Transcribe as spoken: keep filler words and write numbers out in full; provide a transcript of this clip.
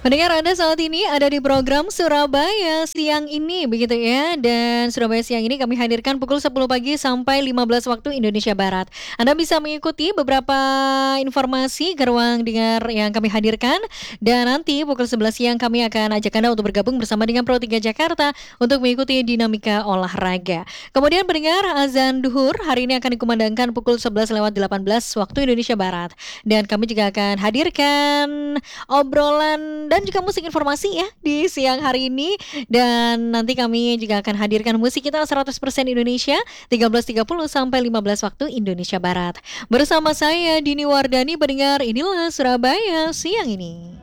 Pendengar Anda saat ini ada di program Surabaya Siang ini begitu ya. Dan Surabaya Siang ini kami hadirkan pukul sepuluh pagi sampai lima belas waktu Indonesia Barat. Anda bisa mengikuti beberapa informasi ke ruang dengar yang kami hadirkan. Dan nanti pukul sebelas siang kami akan ajak Anda untuk bergabung bersama dengan Pro tiga Jakarta untuk mengikuti dinamika olahraga. Kemudian pendengar, azan duhur hari ini akan dikumandangkan pukul sebelas lewat delapan belas waktu Indonesia Barat. Dan kami juga akan hadirkan obrolan dan juga musik informasi ya di siang hari ini. Dan nanti kami juga akan hadirkan musik kita seratus persen Indonesia tiga belas tiga puluh sampai lima belas waktu Indonesia Barat. Bersama saya Dini Wardani, pendengar, inilah Surabaya Siang ini.